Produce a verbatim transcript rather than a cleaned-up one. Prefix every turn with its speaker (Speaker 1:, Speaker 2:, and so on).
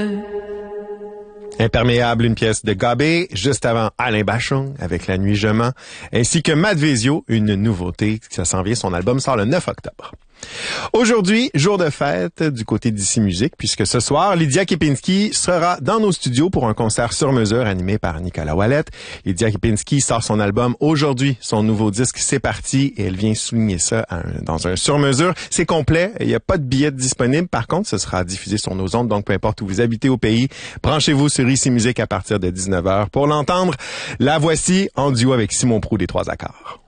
Speaker 1: Imperméable, une pièce de Gabé, juste avant Alain Bachung avec La Nuit je mens, ainsi que Matt Vezio, une nouveauté, ça s'en vient, son album sort le neuf octobre. Aujourd'hui, jour de fête du côté d'Ici Musique, puisque ce soir, Lydia Kepinski sera dans nos studios pour un concert sur mesure animé par Nicolas Ouellette. Lydia Kepinski sort son album aujourd'hui, son nouveau disque C'est parti, et elle vient souligner ça dans un sur mesure. C'est complet, il n'y a pas de billets disponibles, par contre, ce sera diffusé sur nos ondes, donc peu importe où vous habitez au pays, branchez-vous sur Ici Musique à partir de dix-neuf heures pour l'entendre. La voici en duo avec Simon Proulx des Trois Accords.